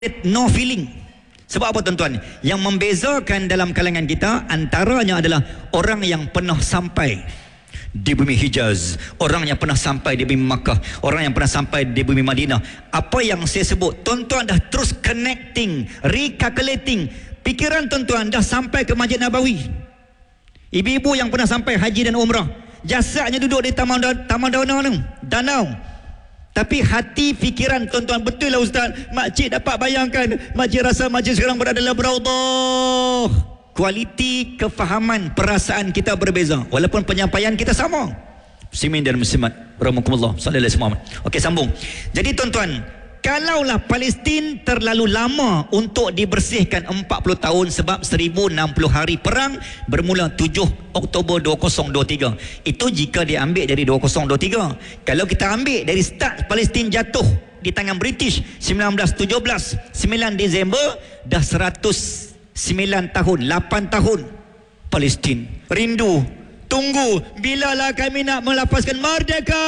no feeling. Sebab apa tuan-tuan? Yang membezakan dalam kalangan kita antaranya adalah orang yang pernah sampai di bumi Hijaz, orang yang pernah sampai di bumi Makkah, orang yang pernah sampai di bumi Madinah. Apa yang saya sebut, tuan-tuan dah terus connecting, recalculating. Pikiran tuan-tuan dah sampai ke Masjid Nabawi. Ibu-ibu yang pernah sampai haji dan umrah, jasadnya duduk di taman danau. Tapi hati fikiran tuan-tuan, betul lah ustaz, makcik dapat bayangkan, makcik rasa makcik sekarang berada dalam Raudhah. Kualiti kefahaman perasaan kita berbeza walaupun penyampaian kita sama. Muslimin dan muslimat rahimakumullah, sallallahu alaihi wasallam. Okey, sambung. Jadi tuan-tuan, kalaulah Palestin terlalu lama untuk dibersihkan 40 tahun sebab 1060 hari perang bermula 7 Oktober 2023. Itu jika diambil dari 2023. Kalau kita ambil dari start Palestin jatuh di tangan British 1917, 9 Disember, dah 109 tahun, 8 tahun Palestin. Rindu, tunggu, bilalah kami nak melafazkan merdeka.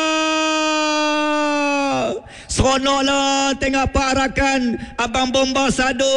Seronoklah tengok Pak Rakan, Abang Bomba Sado.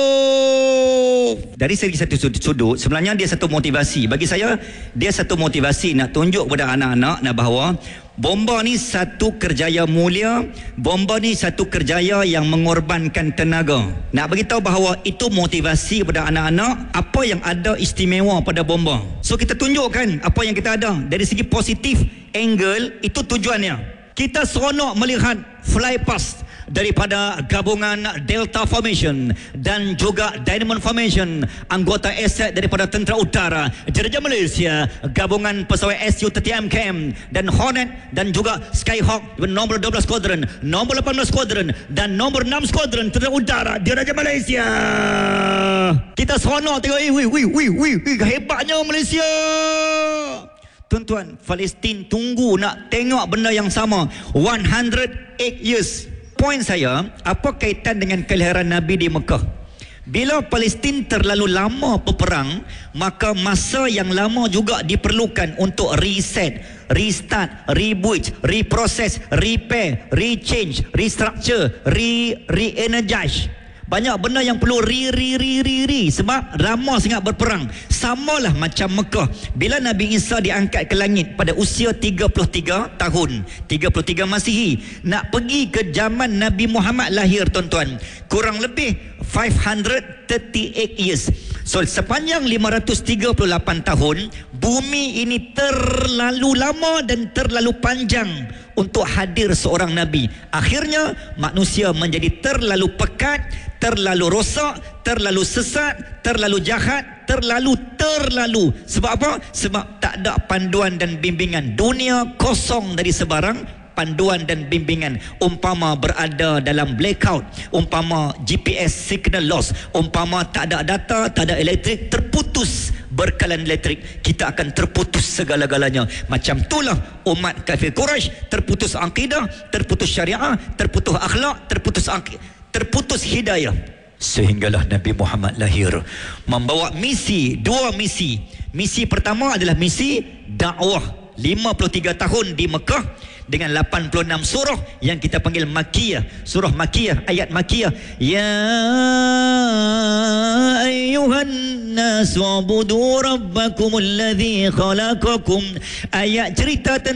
Dari segi satu sudut, sebenarnya dia satu motivasi. Bagi saya, dia satu motivasi nak tunjuk kepada anak-anak nak bahawa bomba ni satu kerjaya mulia, bomba ni satu kerjaya yang mengorbankan tenaga. Nak beritahu bahawa itu motivasi kepada anak-anak apa yang ada istimewa pada bomba. So kita tunjukkan apa yang kita ada dari segi positif angle, itu tujuannya. Kita seronok melihat fly past daripada gabungan Delta Formation dan juga Dynamon Formation, anggota aset daripada Tentera Udara Diraja Malaysia, gabungan pesawat Su-30MKM dan Hornet dan juga Skyhawk nombor 12 Squadron, nombor 18 Squadron dan nombor 6 Squadron Tentera Udara Diraja Malaysia. Kita seronok tengok, hebatnya Malaysia. Tuan-tuan, Palestin tunggu nak tengok benda yang sama. 108 years. Poin saya, apa kaitan dengan kelahiran Nabi di Mekah? Bila Palestin terlalu lama berperang, maka masa yang lama juga diperlukan untuk reset, restart, reboot, reprocess, repair, rechange, restructure, re-energize. Banyak benda yang perlu sebab lama sangat berperang. Samalah macam Mekah. Bila Nabi Isa diangkat ke langit pada usia 33 tahun, 33 Masihi, nak pergi ke zaman Nabi Muhammad lahir tuan-tuan, kurang lebih 538 years. So sepanjang 538 tahun, bumi ini terlalu lama dan terlalu panjang untuk hadir seorang Nabi. Akhirnya manusia menjadi terlalu pekat, terlalu rosak, terlalu sesat, terlalu jahat, terlalu. Sebab apa? Sebab tak ada panduan dan bimbingan. Dunia kosong dari sebarang panduan dan bimbingan. Umpama berada dalam blackout, umpama GPS signal loss, umpama tak ada data, tak ada elektrik, terputus berkalan elektrik, kita akan terputus segala-galanya. Macam itulah umat kafir Quraisy, terputus akidah, terputus syariah, terputus akhlak, terputus hidayah. Sehinggalah Nabi Muhammad lahir membawa misi, dua misi. Misi pertama adalah misi dakwah, 53 tahun di Mekah dengan 86 surah yang kita panggil Makkiyah. Surah Makkiyah, ayat Makkiyah. Ya ayyuhan nas wa'budu rabbakumul ladzi khalaqakum. Ayat cerita tentang